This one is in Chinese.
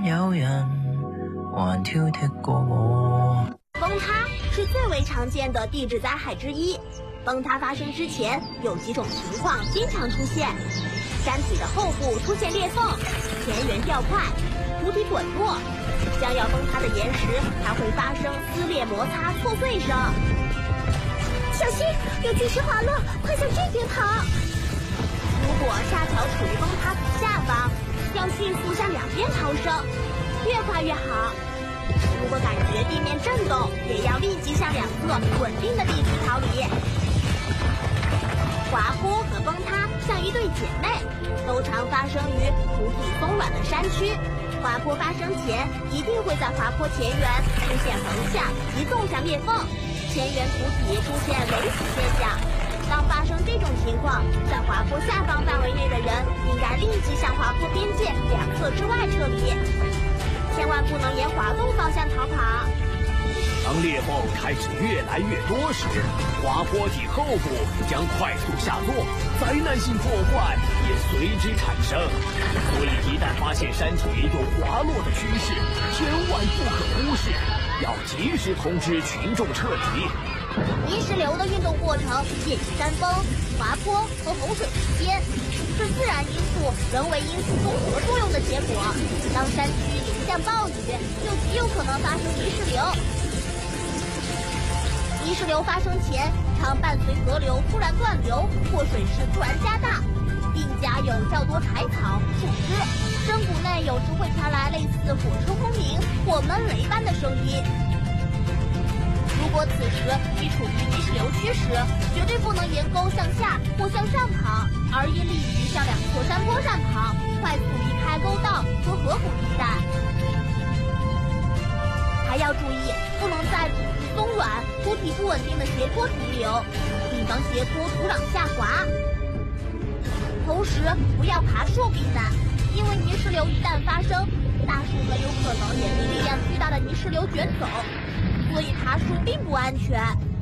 有人還挑剔過我。 崩塌是最為常見的地質災害之一。崩塌發生之前，有幾種情況經常出現：山體的後部出現裂縫，前緣掉塊，土體滾落。將要崩塌的岩石還會發生撕裂、摩擦、挫碎聲。 小心，有巨石滑落，快向這邊跑！ 如果沙橋處於崩塌體下方，要迅速向兩邊逃生，越快越好。如果感覺地面震動，也要立即向兩側穩定的地區逃離。滑坡和崩塌像一對姐妹，都常發生於土體鬆軟的山區。滑坡發生前，一定會在滑坡前緣出現橫向及縱向裂縫，前緣土體出現隆起現象。當發生這種情況，在滑坡下方範圍內的人應該立即向滑坡邊界兩側之外撤離，千萬不能沿滑動方向逃跑。 當裂縫開始越來越多時，滑坡體後部將快速下落，災難性破壞也隨之產生。所以一旦發現山體有滑落的趨勢，千萬不可忽視，要及時通知群眾撤離。 泥石流的運動過程介於山崩、滑坡和洪水之間，是自然因素、人為因素綜合作用的結果。當山區臨向暴雨，就極有可能發生泥石流。泥石流發生前，常伴隨河流突然斷流或水勢突然加大，並夾有較多柴草、樹枝，深谷內有時會傳來類似火車轟鳴或悶雷般的聲音。如果此時你處於泥石流區時，絕對不能沿溝向下或向上跑，而應立於向兩側山坡上跑，快速離開溝道和河谷地帶。還要注意，不能在土質鬆軟、土體不穩定的斜坡停留，以防斜坡土壤下滑。同時，不要爬樹避難，因為泥石流一旦發生，大樹很有可能也被力量巨大的泥石流捲走，所以爬樹並不安全。